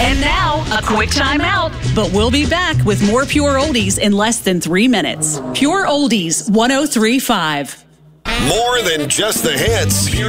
And now, a quick time out. But we'll be back with more Pure Oldies in less than 3 minutes. Pure Oldies 103.5. More than just the hits.